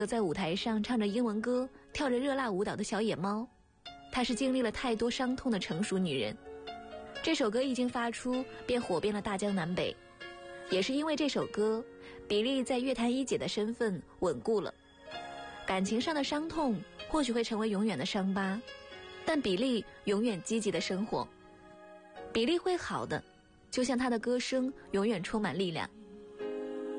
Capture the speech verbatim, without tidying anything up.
在舞台上唱着英文歌、跳着热辣舞蹈的小野猫，她是经历了太多伤痛的成熟女人。这首歌一经发出，便火遍了大江南北。也是因为这首歌，比利在乐坛一姐的身份稳固了。感情上的伤痛或许会成为永远的伤疤，但比利永远积极的生活。比利会好的，就像她的歌声永远充满力量。